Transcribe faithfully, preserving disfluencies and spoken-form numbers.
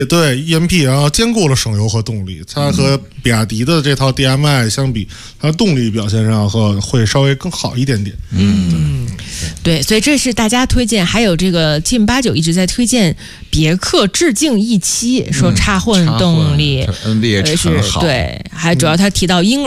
对 E M P， 然后兼顾了省油和动力，它和比亚迪的这套 D M I 相比，它动力表现上和会稍微更好一点点。 嗯，对，对，所以这是大家推荐，还有这个 T M 八九一直在推荐别克致敬 E 七，说插混动力， 嗯、插混 N D 也很好， 对，还主要他提到英。